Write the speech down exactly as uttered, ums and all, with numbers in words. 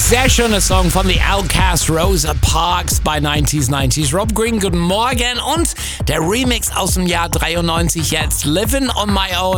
Sehr schöner Song von The Outcast, Rosa Parks bei neunzig neunzig. Rob Green, guten Morgen. Und der Remix aus dem Jahr dreiundneunzig jetzt, Living on My Own.